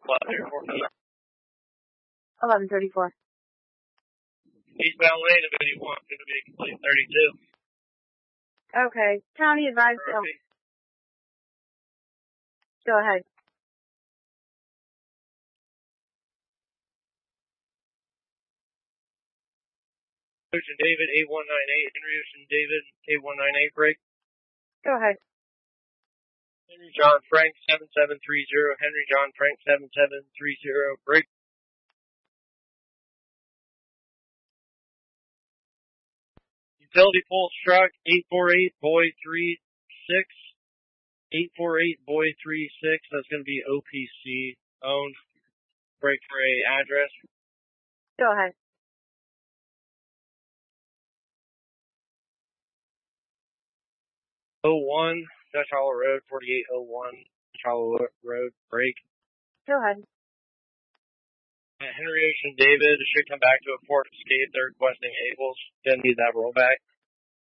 1134. Eastbound lane of 81 is going to be a complete 32. Okay. County advised. Oh. Go ahead. Ocean David, 8198. Henry Ocean David, 8198, break. Go ahead. Henry John Frank, 7730. Henry John Frank, 7730, break. Utility pole struck, 848 Boy 36. 848 Boy 36. That's going to be OPC owned. Break for a address. Go ahead. Dutch Hollow Road, 4801 Dutch Hollow Road, break. Go ahead. Henry Ocean David should come back to a Fort Escape. They're requesting Abels. Didn't need that rollback.